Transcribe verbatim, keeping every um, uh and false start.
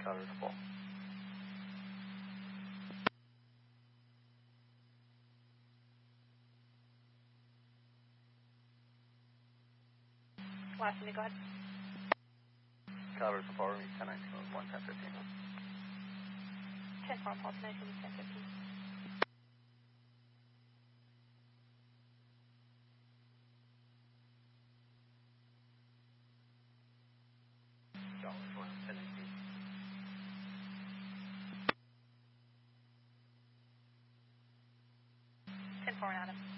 Colors full. Last minute, go ahead. Colors full, ten nineteen with one ten fifteen. ten four, Paul, ten nineteen with ten fifteen. Colors one, ten eighteen. ten four, Adam.